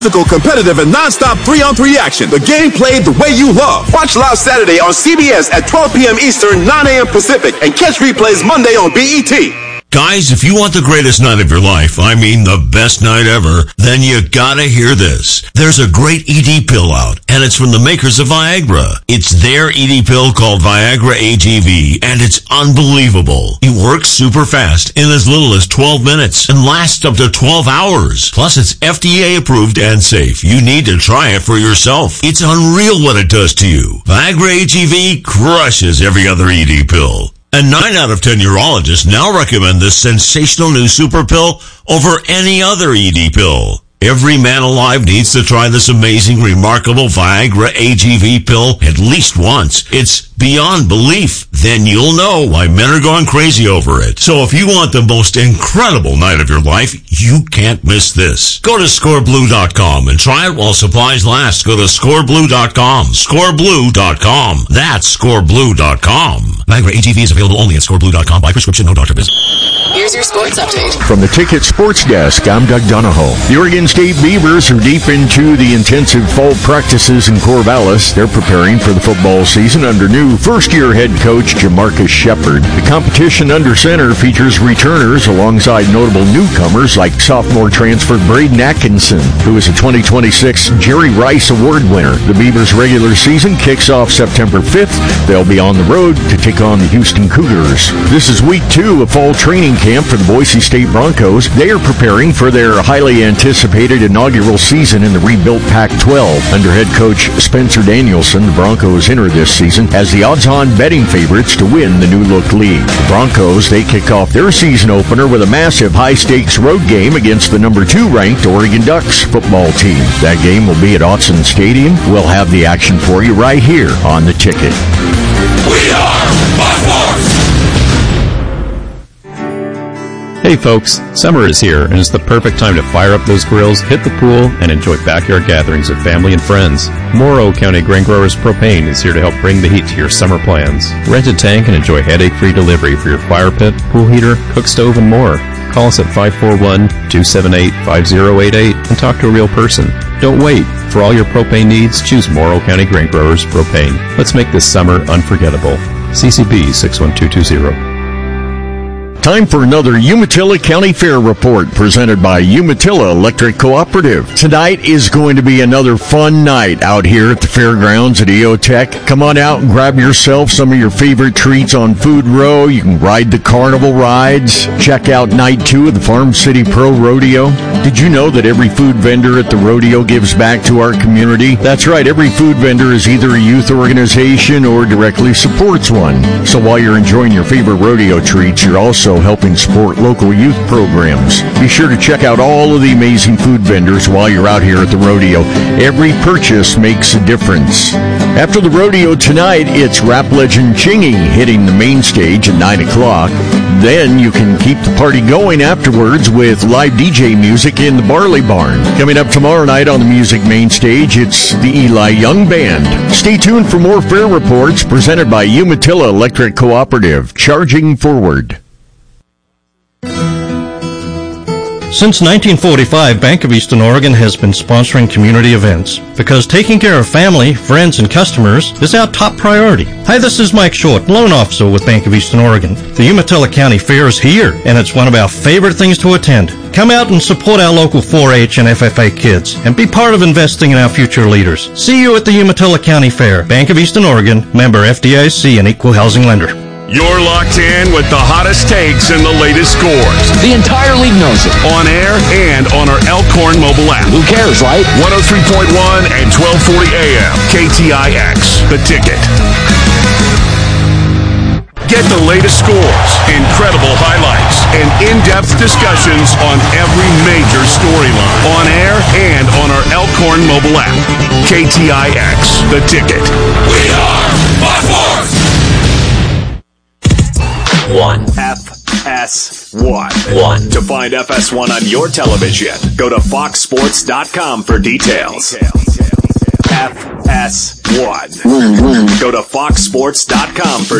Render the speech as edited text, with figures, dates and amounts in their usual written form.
Physical, competitive, and non-stop 3-on-3 action. The game played the way you love. Watch live Saturday on CBS at 12 p.m. Eastern, 9 a.m. Pacific, and catch replays Monday on BET. Guys, if you want the greatest night of your life, I mean the best night ever, then you gotta hear this. There's a great ED pill out, and it's from the makers of Viagra. It's their ED pill called Viagra AGV, and it's unbelievable. It works super fast in as little as 12 minutes and lasts up to 12 hours. Plus, it's FDA approved and safe. You need to try it for yourself. It's unreal what it does to you. Viagra AGV crushes every other ED pill. And 9 out of 10 urologists now recommend this sensational new super pill over any other ED pill. Every man alive needs to try this amazing, remarkable Viagra AGV pill at least once. It's beyond belief. Then you'll know why men are going crazy over it. So if you want the most incredible night of your life, you can't miss this. Go to scoreblue.com and try it while supplies last. Go to scoreblue.com. Scoreblue.com. That's scoreblue.com. Viagra AGV is available only at scoreblue.com by prescription, no doctor visit. Here's your sports update. From the Ticket Sports Desk, I'm Doug Donahoe. The Oregon State Beavers are deep into the intensive fall practices in Corvallis. They're preparing for the football season under new first-year head coach Jamarcus Shepard. The competition under center features returners alongside notable newcomers like sophomore transfer Braden Atkinson, who is a 2026 Jerry Rice Award winner. The Beavers' regular season kicks off September 5th. They'll be on the road to take on the Houston Cougars. This is week 2 of fall training camp for the Boise State Broncos. They are preparing for their highly anticipated inaugural season in the rebuilt Pac-12. Under head coach Spencer Danielson, the Broncos enter this season as the odds-on betting favorites to win the new-look league. The Broncos, they kick off their season opener with a massive high-stakes road game against the number 2-ranked Oregon Ducks football team. That game will be at Autzen Stadium. We'll have the action for you right here on The Ticket. We are Buckforce! Hey folks, summer is here and it's the perfect time to fire up those grills, hit the pool, and enjoy backyard gatherings with family and friends. Morrow County Grain Growers Propane is here to help bring the heat to your summer plans. Rent a tank and enjoy headache-free delivery for your fire pit, pool heater, cook stove, and more. Call us at 541-278-5088 and talk to a real person. Don't wait. For all your propane needs, choose Morrow County Grain Growers Propane. Let's make this summer unforgettable. CCB 61220. Time for another Umatilla County Fair report presented by Umatilla Electric Cooperative. Tonight is going to be another fun night out here at the fairgrounds at EOTech. Come on out and grab yourself some of your favorite treats on Food Row. You can ride the carnival rides. Check out night 2 of the Farm City Pro Rodeo. Did you know that every food vendor at the rodeo gives back to our community? That's right, every food vendor is either a youth organization or directly supports one. So while you're enjoying your favorite rodeo treats, you're also helping support local youth programs. Be sure to check out all of the amazing food vendors while you're out here at the rodeo. Every purchase makes a difference. After the rodeo tonight, it's rap legend Chingy hitting the main stage at 9 o'clock. Then you can keep the party going afterwards with live DJ music in the Barley Barn. Coming up tomorrow night on the music main stage, it's the Eli Young Band. Stay tuned for more fair reports presented by Umatilla Electric Cooperative. Charging forward. Since 1945, Bank of Eastern Oregon has been sponsoring community events because taking care of family, friends, and customers is our top priority. Hi, this is Mike Short, loan officer with Bank of Eastern Oregon. The Umatilla County Fair is here, and it's one of our favorite things to attend. Come out and support our local 4-H and FFA kids and be part of investing in our future leaders. See you at the Umatilla County Fair. Bank of Eastern Oregon, member FDIC and equal housing lender. You're locked in with the hottest takes and the latest scores. The entire league knows it. On air and on our Elkhorn mobile app. Who cares, right? 103.1 and 1240 AM. KTIX, The Ticket. Get the latest scores, incredible highlights, and in-depth discussions on every major storyline. On air and on our Elkhorn mobile app. KTIX, The Ticket. We are Buckforce! 1. FS1. 1. To find FS1 on your television, go to foxsports.com for details. FS1. Go to foxsports.com for